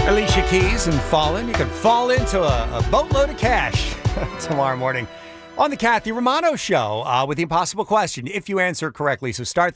Alicia Keys and Fallen. You can fall into a boatload of cash tomorrow morning on the Kathy Romano Show with the impossible question if you answer correctly. So start